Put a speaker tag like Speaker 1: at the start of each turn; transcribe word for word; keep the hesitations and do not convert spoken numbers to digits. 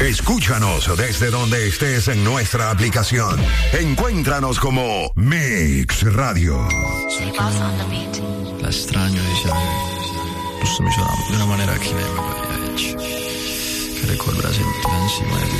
Speaker 1: Escúchanos desde donde estés en nuestra aplicación. Encuéntranos como Mix Radio.
Speaker 2: La extraño, dice. Giusto mi ciò de una manera che lei mi pare che ricorda la sentiva insieme di